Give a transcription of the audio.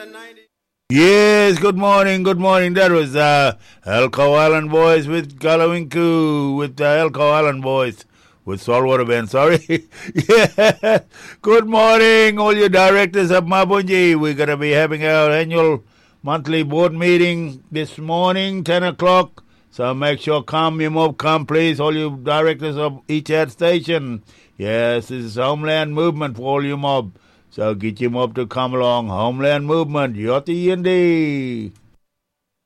Yes, good morning, good morning. That was Elko Island Boys with Galawinku, with Elko Island Boys with Saltwater Band, sorry. Yeah, good morning, all you directors of Mabunji. We're going to be having our annual monthly board meeting this morning, 10 o'clock. So make sure come please, all you directors of each ad station. Yes, this is Homeland Movement for all you mob. So get your mob to come along. Homeland Movement, Yoti Yindi.